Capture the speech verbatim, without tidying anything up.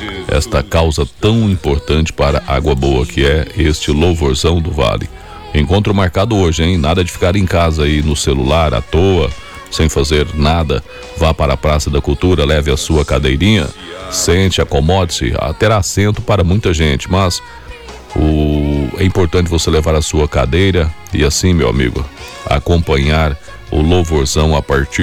esta causa tão importante para Água Boa, que é este louvorzão do Vale. Encontro marcado hoje, hein? Nada de ficar em casa aí no celular à toa, sem fazer nada. Vá para a Praça da Cultura, leve a sua cadeirinha, sente, acomode-se. Terá assento para muita gente, mas o... é importante você levar a sua cadeira e assim, meu amigo, acompanhar o louvorzão a partir